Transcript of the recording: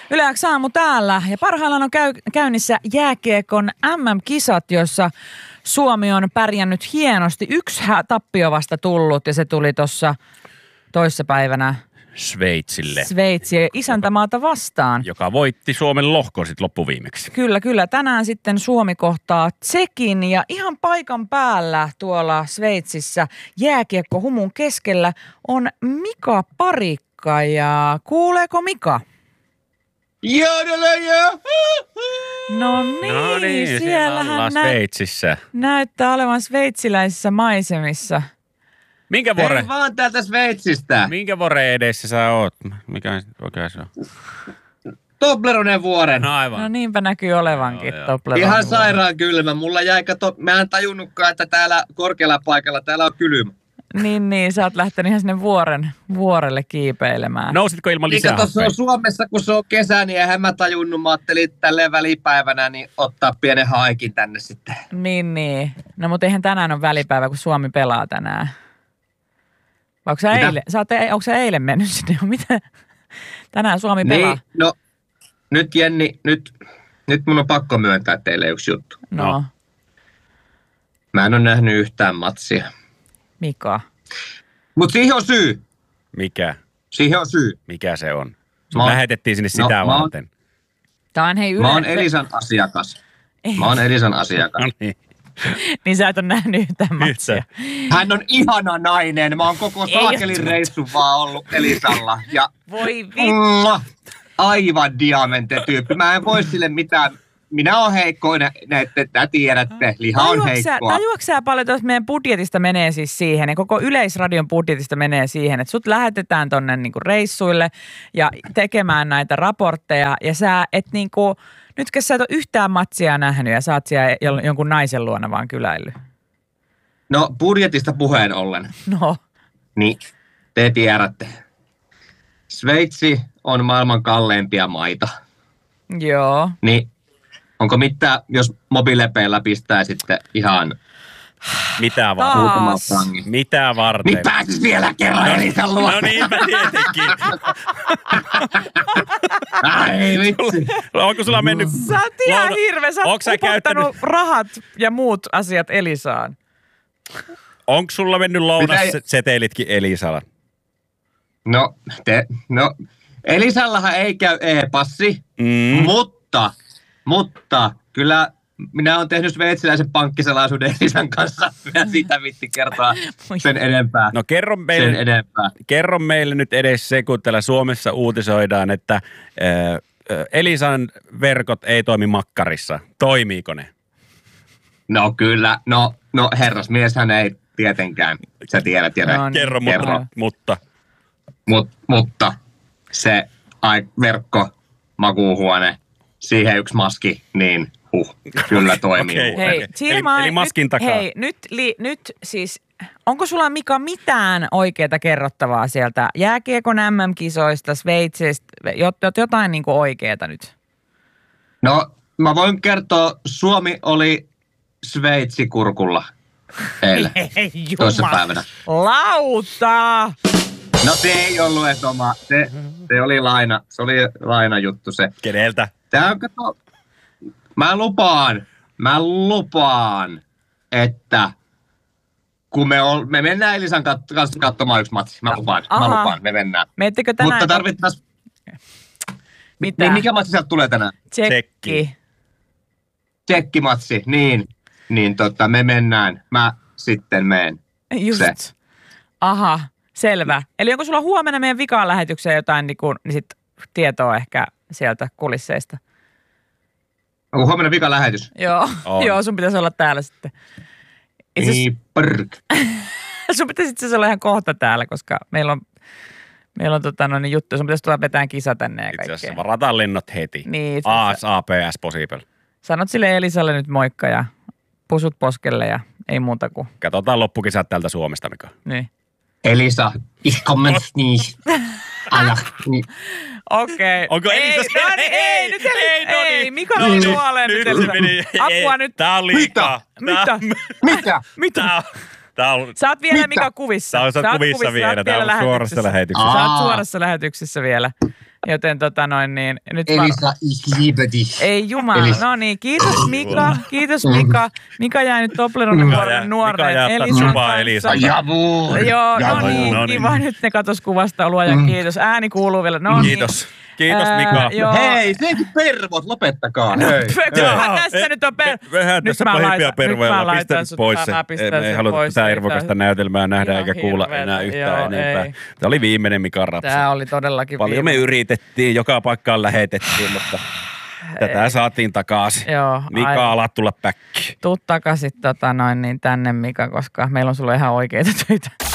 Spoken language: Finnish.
Yle X aamu täällä ja parhaillaan on käynnissä jääkiekon MM-kisat, jossa Suomi on pärjännyt hienosti. Yksi tappio vasta tullut ja se tuli tuossa toissapäivänä Sveitsiä isäntämaata vastaan. Joka voitti Suomen lohkon sitten loppuviimeksi. Kyllä. Tänään sitten Suomi kohtaa Tsekin ja ihan paikan päällä tuolla Sveitsissä jääkiekkohumun keskellä on Mika Parikka ja kuuleeko Mika? No niin, siellähän Sveitsissä. Näyttää olevan sveitsiläisissä maisemissa. Minkä vuoren? Hei vaan täältä Sveitsistä. Minkä vuoren edessä sä oot? Mikä se on? Tobleronen vuoren. No aivan. No niinpä näkyy olevankin Tobleronen Ihan vuoren. sairaan kylmä. Mulla jäi, mä en tajunnutkaan, että täällä korkealla paikalla täällä on kylmä. Niin, sä oot lähtenyt ihan sinne vuorelle kiipeilemään. Nousitko ilman lisää? Niin se on Suomessa, kun se on kesä, niin eihän mä tajunnut. Mä ajattelin tälleen välipäivänä niin ottaa pienen haikin tänne sitten. Niin. No mutta eihän tänään ole välipäivä, kun Suomi pelaa tänään. Vai onko sä eilen mennyt sinne? Mitä? Tänään Suomi pelaa. Niin, no nyt Jenni, nyt mun on pakko myöntää teille yksi juttu. No. Mä en ole nähnyt yhtään matsia. Mika. Mut siihen on syy. Mikä? Siihen on syy. Mikä se on? Lähetettiin sinne sitä varten. Mä oon Elisan asiakas. No niin. Niin sä et ole nähnyt yhtään matsia. Hän on ihana nainen. Mä oon koko saakelin reissun vaan ollut Elisalla. Ja voi aivan diamantetyyppi. Mä en voi sille mitään. Minä oon heikko, että tiedätte. Liha on heikkoa. Tajuatko sä paljon, että meidän budjetista menee siis siihen, ja koko Yleisradion budjetista menee siihen, että sut lähetetään tonne niinku reissuille ja tekemään näitä raportteja, ja sä et niinku, nytkö sä et ole yhtään matsia nähnyt, ja sä oot siellä jonkun naisen luona vaan kyläillyt? No, budjetista puheen ollen. No. Niin, te tiedätte. Sveitsi on maailman kalleimpia maita. Joo. Niin. Onko mitään, jos mobiilepeillä pistää sitten ihan... Mitä varten? Mitä varten? Niin pääsis vielä kerran Elisan luo. No niinpä tietenkin. Ai vitsi. Onko sulla mennyt... Sä oot ihan hirveä. Sä oot upottanut rahat ja muut asiat Elisaan. Onko sulla mennyt lounasseteilitkin Elisalla? No, Elisallahan ei käy e-passi, mutta kyllä minä olen tehnyt sveitsiläisen pankkisalaisuuden Elisan kanssa. Minä siitä vitti kertoa sen enempää. No kerro meille nyt edes se, kun täällä Suomessa uutisoidaan, että Elisan verkot ei toimi makkarissa. Toimiiko ne? No kyllä. No herrasmieshän ei tietenkään. Sä tiedät. No, kerro. Mutta se verkko, makuuhuone, siihen yksi maski, niin kyllä toimii. Hei, eli maskin takaa. Hei, nyt siis, onko sulla Mika mitään oikeaa kerrottavaa sieltä jääkiekon MM-kisoista, Sveitsistä, jotain niin kuin oikeaa nyt? No, mä voin kertoa, Suomi oli Sveitsi-kurkulla eilen, toissa päivänä. Lauta! No se ei ollut edes oma, se oli lainajuttu se. Keneltä? Tää on kato, mä lupaan, että kun me mennään Elisan kanssa katsomaan yksi matsi. Mä lupaan, me mennään. Meettekö tänään? Mutta tarvittaisiin... Mitä? Niin mikä matsi sieltä tulee tänään? Tsekki-matsi, niin me mennään. Mä sitten meen. Just. Se. Aha, selvä. Eli onko sulla huomenna meidän vikaan lähetykseen jotain niin sit tietoa ehkä sieltä kulisseista? Onko huomenna vikan lähetys? Joo, sun pitäisi olla täällä sitten. Sun pitäisi itse asiassa olla ihan kohta täällä, koska meillä on juttu. Sun pitäisi tulla vetään kisa tänne ja kaikkea. Itse asiassa varataan lennot heti. Niin. ASAPS possible. Sanot sille Elisalle nyt moikka ja pusut poskelle ja ei muuta kuin. Katsotaan loppukisat täältä Suomesta, Mika. Niin. Elisa, ich komme nicht. Okei. Onko Elisa se? Ei, Mika meni nuoleen nyt Elisa. Apua nyt. Tää on liikaa. Mitä? Sä oot vielä Mika kuvissa. Sä oot kuvissa vielä. Tää on suorassa lähetyksessä. Sä oot suorassa lähetyksessä vielä. Joten niin, nyt Elisa Isibedi. ei jumala, no niin, kiitos Mika, Mika jäi nyt Toblerone nuoren Elisan kanssa. Javuu. Joo, no niin, kiva, nyt ne katos kuvasta luoja, kiitos, ääni kuuluu vielä, no niin. Kiitos Mika. Hei, sekin pervot, lopettakaa. Tässä nyt on Vähän tässä pahimpia pervoja, mä pistän pois se. Ei haluta tätä irvokasta näytelmää nähdä eikä kuulla enää yhtään enempää. Tämä oli viimeinen Mikan rapsa. Tämä oli todellakin paljon me yritettiin, joka paikkaan lähetettiin, mutta tätä saatiin takaisin. Mika, alat tulla päkkiin. Tuu takaisin niin tänne Mika, koska meillä on sulle ihan oikeita töitä.